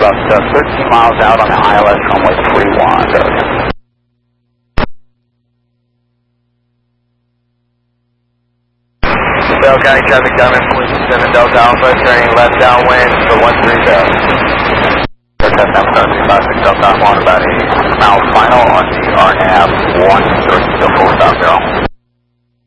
about 13 miles out on the ILS runway 31. Bell County traffic coming, 7 Delta Alpha, turning left downwind for 130. Aircraft number 356 Delta, I'm on about 8 miles final on the RNAV 130 4 southbound.